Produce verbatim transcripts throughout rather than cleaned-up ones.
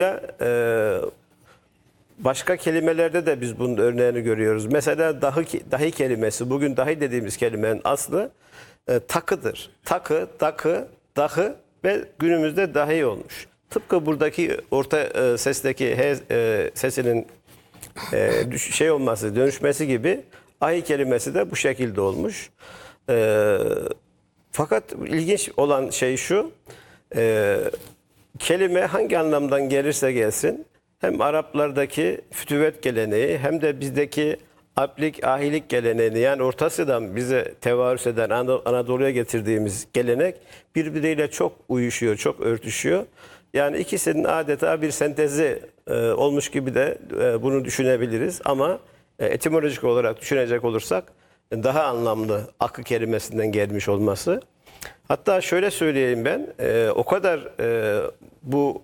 Ee, başka kelimelerde de biz bunun örneğini görüyoruz. Mesela dahi, dahi kelimesi, bugün dahi dediğimiz kelimenin aslı e, takıdır. Takı, dakı, dahı ve günümüzde dahi olmuş. Tıpkı buradaki orta e, sesteki he, e, sesinin e, düş, şey olması, dönüşmesi gibi ahi kelimesi de bu şekilde olmuş. E, fakat ilginç olan şey şu, e, kelime hangi anlamdan gelirse gelsin, hem Araplardaki fütüvet geleneği hem de bizdeki aplik, ahilik geleneğini, yani Orta Asya'dan bize tevarüs eden Anadolu'ya getirdiğimiz gelenek birbiriyle çok uyuşuyor, çok örtüşüyor. Yani ikisinin adeta bir sentezi e, olmuş gibi de e, bunu düşünebiliriz. Ama e, etimolojik olarak düşünecek olursak e, daha anlamlı akı kelimesinden gelmiş olması. Hatta şöyle söyleyeyim ben, e, o kadar e, bu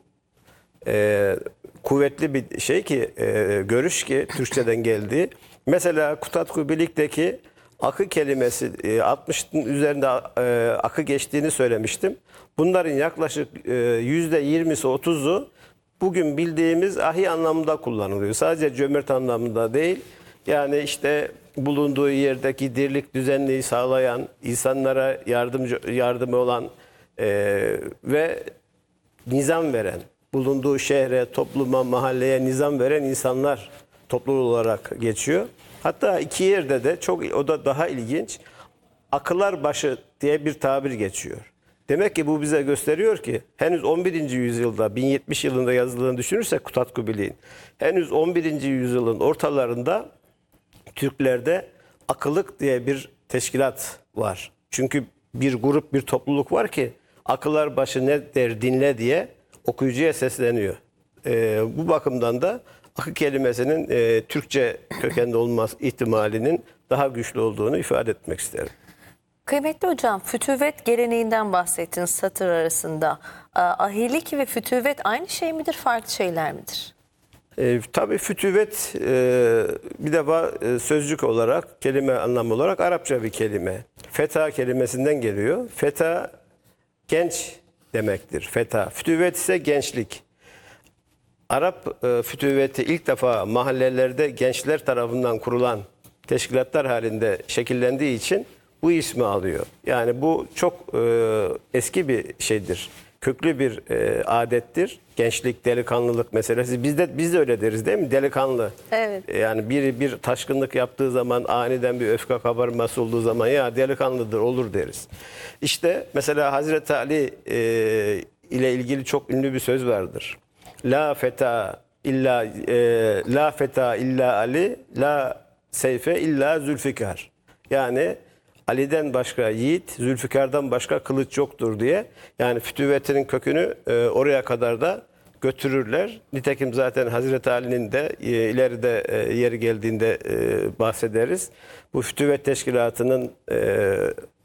e, kuvvetli bir şey ki, e, görüş ki Türkçeden geldiği. Mesela Kutatku Bilik'teki akı kelimesi, e, altmışın üzerinde e, akı geçtiğini söylemiştim. Bunların yaklaşık e, yüzde yirmisi otuzu bugün bildiğimiz ahi anlamında kullanılıyor. Sadece cömert anlamında değil. Yani işte bulunduğu yerdeki dirlik düzenliği sağlayan, insanlara yardımcı yardımı olan e, ve nizam veren, bulunduğu şehre, topluma, mahalleye nizam veren insanlar topluluğu olarak geçiyor. Hatta iki yerde de çok, o da daha ilginç, akıllar başı diye bir tabir geçiyor. Demek ki bu bize gösteriyor ki henüz on birinci yüzyılda, bin yetmiş yılında yazıldığını düşünürsek Kutatku Bilik'in, henüz on birinci yüzyılın ortalarında Türklerde akıllık diye bir teşkilat var. Çünkü bir grup, bir topluluk var ki akıllar başı ne der dinle diye okuyucuya sesleniyor. Ee, bu bakımdan da akı kelimesinin e, Türkçe kökenli olma ihtimalinin daha güçlü olduğunu ifade etmek isterim. Kıymetli hocam, fütüvet geleneğinden bahsettiniz satır arasında. Ahilik ve fütüvet aynı şey midir, farklı şeyler midir? E, tabii fütüvet e, bir defa e, sözcük olarak, kelime anlamı olarak Arapça bir kelime. Feta kelimesinden geliyor. Feta genç demektir. Feta. Fütüvet ise gençlik. Arap e, fütüveti ilk defa mahallelerde gençler tarafından kurulan teşkilatlar halinde şekillendiği için bu ismi alıyor. Yani bu çok e, eski bir şeydir. Köklü bir e, adettir. Gençlik, delikanlılık meselesi. Biz de biz de öyle deriz değil mi? Delikanlı. Evet. Yani biri bir taşkınlık yaptığı zaman, aniden bir öfke kabarması olduğu zaman ya delikanlıdır, olur deriz. İşte mesela Hazreti Ali e, ile ilgili çok ünlü bir söz vardır. La feta illa e, la feta illa Ali, la seyfe illa Zülfikar. Yani Ali'den başka yiğit, Zülfikar'dan başka kılıç yoktur diye. Yani fütüvetinin kökünü e, oraya kadar da götürürler. Nitekim zaten Hazreti Ali'nin de e, ileride e, yeri geldiğinde e, bahsederiz. Bu fütüvet teşkilatının e,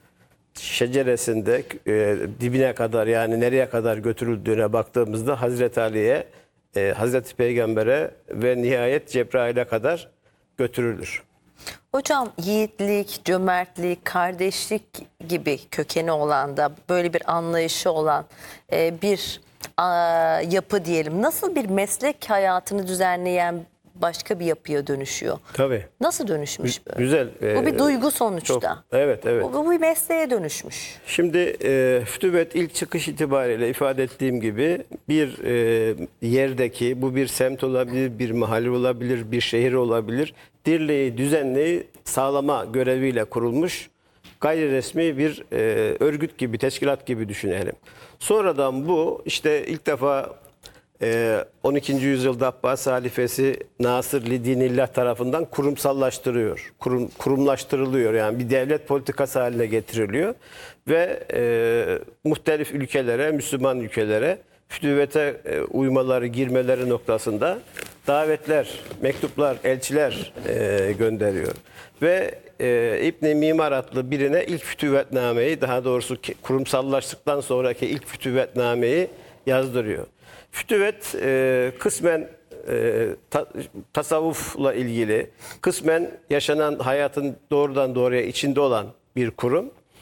şeceresinde e, dibine kadar, yani nereye kadar götürüldüğüne baktığımızda Hazreti Ali'ye, e, Hazreti Peygamber'e ve nihayet Cebrail'e kadar götürülür. Hocam, yiğitlik, cömertlik, kardeşlik gibi kökeni olan da böyle bir anlayışı olan e, bir a, yapı diyelim. Nasıl bir meslek hayatını düzenleyen başka bir yapıya dönüşüyor? Tabii. Nasıl dönüşmüş böyle? Güzel. Bu bir duygu sonuçta. Çok, evet, evet. Bu, bu bir mesleğe dönüşmüş. Şimdi e, fütüvet ilk çıkış itibariyle ifade ettiğim gibi bir e, yerdeki, bu bir semt olabilir, bir mahalle olabilir, bir şehir olabilir, dirliği, düzenliği sağlama göreviyle kurulmuş gayri resmi bir e, örgüt gibi, teşkilat gibi düşünelim. Sonradan bu işte ilk defa e, on ikinci yüzyılda Abbas halifesi Nasır Lidinillah tarafından kurumsallaştırıyor. Kurum, kurumlaştırılıyor, yani bir devlet politikası haline getiriliyor ve e, muhtelif ülkelere, Müslüman ülkelere fütüvete e, uymaları, girmeleri noktasında davetler, mektuplar, elçiler e, gönderiyor. Ve e, İbn-i Mimar adlı birine ilk fütüvetnameyi, daha doğrusu kurumsallaştıktan sonraki ilk fütüvetnameyi yazdırıyor. Fütüvet e, kısmen e, ta, tasavvufla ilgili, kısmen yaşanan hayatın doğrudan doğruya içinde olan bir kurum.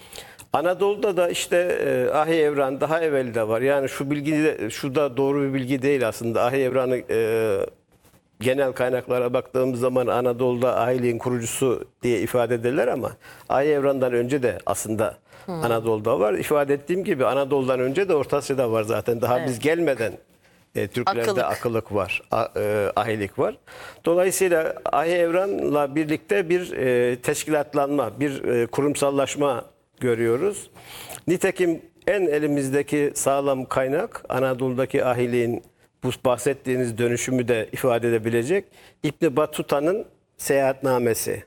Anadolu'da da işte e, Ahi Evran daha evvel de var. Yani şu bilgi de, şu da doğru bir bilgi değil aslında. Ahi Evran'ı e, genel kaynaklara baktığımız zaman Anadolu'da ahiliğin kurucusu diye ifade ederler ama Ahi Evran'dan önce de aslında hmm. Anadolu'da var. İfade ettiğim gibi Anadolu'dan önce de Orta Asya'da var zaten. Daha evet. biz gelmeden e, Türklerde akıllık, akıllık var, a, e, ahilik var. Dolayısıyla Ahi Evran'la birlikte bir e, teşkilatlanma, bir e, kurumsallaşma görüyoruz. Nitekim en elimizdeki sağlam kaynak Anadolu'daki ahiliğin bu bahsettiğiniz dönüşümü de ifade edebilecek İbn Batuta'nın seyahatnamesi.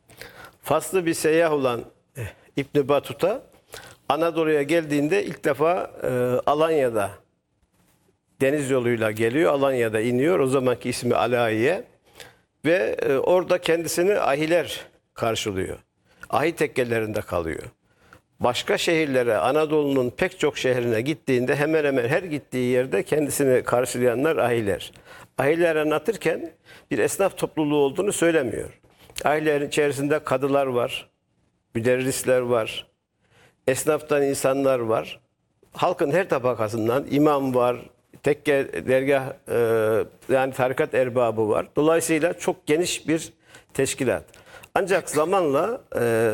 Faslı bir seyyah olan İbn Batuta Anadolu'ya geldiğinde ilk defa e, Alanya'da deniz yoluyla geliyor. Alanya'da iniyor. O zamanki ismi Alayiye ve e, orada kendisini ahiler karşılıyor. Ahi tekkelerinde kalıyor. Başka şehirlere, Anadolu'nun pek çok şehrine gittiğinde hemen hemen her gittiği yerde kendisini karşılayanlar ahiler. Ahiler anlatırken bir esnaf topluluğu olduğunu söylemiyor. Ahilerin içerisinde kadılar var, müderrisler var, esnaftan insanlar var. Halkın her tabakasından imam var, tekke, dergah, e, yani tarikat erbabı var. Dolayısıyla çok geniş bir teşkilat. Ancak zamanla e,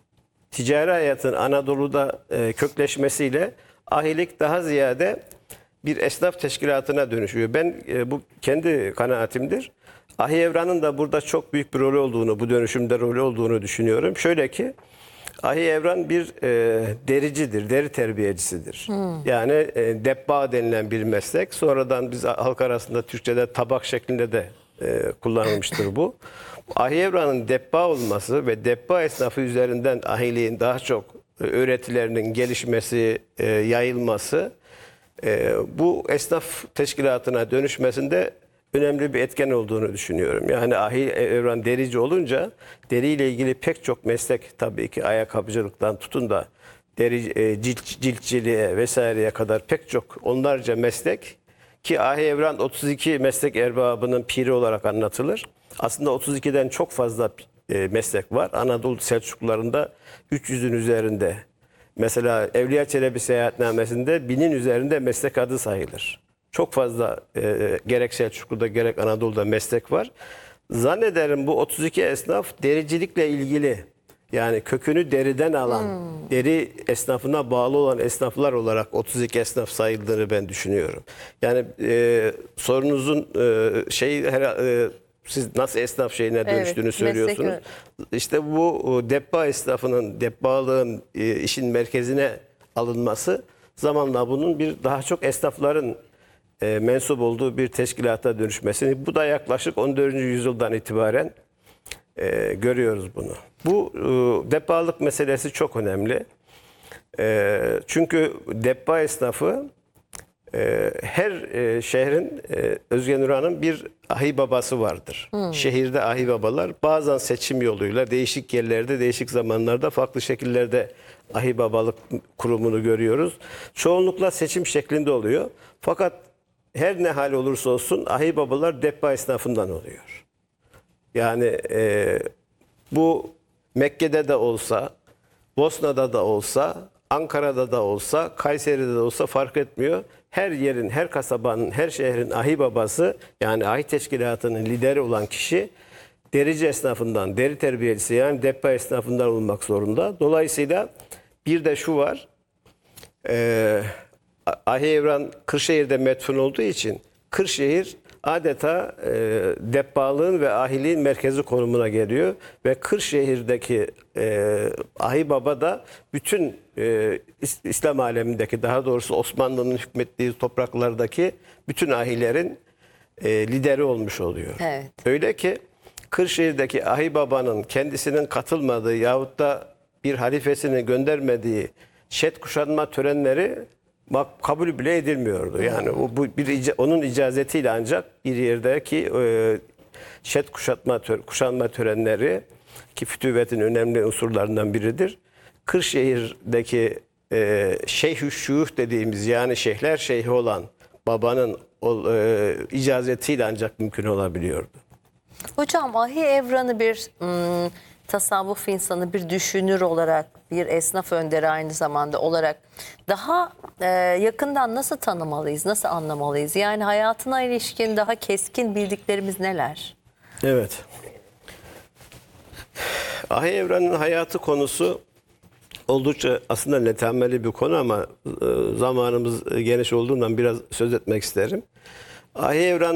ticari hayatın Anadolu'da e, kökleşmesiyle ahilik daha ziyade bir esnaf teşkilatına dönüşüyor. Ben e, bu kendi kanaatimdir. Ahi Evran'ın da burada çok büyük bir rolü olduğunu, bu dönüşümde rolü olduğunu düşünüyorum. Şöyle ki Ahi Evran bir e, dericidir, deri terbiyecisidir. Hmm. Yani e, debba denilen bir meslek. Sonradan biz halk arasında Türkçe'de tabak şeklinde de e, kullanılmıştır bu. Ahi Evran'ın debba olması ve debba esnafı üzerinden ahiliğin daha çok e, öğretilerinin gelişmesi, e, yayılması e, bu esnaf teşkilatına dönüşmesinde önemli bir etken olduğunu düşünüyorum. Yani Ahi Evran derici olunca deriyle ilgili pek çok meslek, tabii ki ayakkabıcılıktan tutun da deri e, cilt, ciltçiliğe vesaireye kadar pek çok onlarca meslek ki Ahi Evran otuz iki meslek erbabının piri olarak anlatılır. Aslında otuz ikiden çok fazla e, meslek var. Anadolu Selçuklularında üç yüzün üzerinde. Mesela Evliya Çelebi seyahatnamesinde binin üzerinde meslek adı sayılır. Çok fazla e, gerek Selçuklu'da gerek Anadolu'da meslek var. Zannederim bu otuz iki esnaf dericilikle ilgili, yani kökünü deriden alan, hmm. deri esnafına bağlı olan esnaflar olarak otuz iki esnaf sayıldığını ben düşünüyorum. Yani e, sorunuzun e, şey herhalde siz nasıl esnaf şeyine dönüştüğünü evet, söylüyorsunuz. Meslek... İşte bu debba esnafının, debbalığın e, işin merkezine alınması zamanla bunun bir daha çok esnafların e, mensup olduğu bir teşkilata dönüşmesini, bu da yaklaşık on dördüncü yüzyıldan itibaren e, görüyoruz bunu. Bu e, debbalık meselesi çok önemli. E, çünkü debba esnafı e, her e, şehrin e, Özge Nur Hanım bir ahi babası vardır. Hmm. Şehirde ahi babalar bazen seçim yoluyla değişik yerlerde, değişik zamanlarda farklı şekillerde ahi babalık kurumunu görüyoruz. Çoğunlukla seçim şeklinde oluyor. Fakat her ne hal olursa olsun ahi babalar debba esnafından oluyor. Yani e, bu Mekke'de de olsa, Bosna'da da olsa, Ankara'da da olsa, Kayseri'de de olsa fark etmiyor. Her yerin, her kasabanın, her şehrin ahi babası, yani ahi teşkilatının lideri olan kişi derici esnafından, deri terbiyecisi, yani debba esnafından olmak zorunda. Dolayısıyla bir de şu var, e, Ahi Evran Kırşehir'de metfun olduğu için Kırşehir adeta e, debbalığın ve ahiliğin merkezi konumuna geliyor ve Kırşehir'deki e, ahi baba da bütün e, İslam alemindeki, daha doğrusu Osmanlı'nın hükmettiği topraklardaki bütün ahilerin e, lideri olmuş oluyor. Evet. Öyle ki Kırşehir'deki ahi babanın kendisinin katılmadığı yahut da bir halifesini göndermediği şet kuşanma törenleri kabul bile edilmiyordu. Yani o bu bir onun icazetiyle ancak bir yerdeki e, şet kuşatma tör, kuşanma törenleri, ki fütüvetin önemli unsurlarından biridir. Kırşehir'deki e, şeyh-ü şuyuh dediğimiz, yani şeyhler şeyhi olan babanın o, e, icazetiyle ancak mümkün olabiliyordu. Hocam Ahi Evran'ı bir ım, tasavvuf insanı, bir düşünür olarak bir esnaf önderi aynı zamanda olarak daha e, yakından nasıl tanımalıyız, nasıl anlamalıyız? Yani hayatına ilişkin daha keskin bildiklerimiz neler? Evet. Ahi Evren'in hayatı konusu oldukça aslında netameli bir konu ama e, zamanımız geniş olduğundan biraz söz etmek isterim. Ahi Evren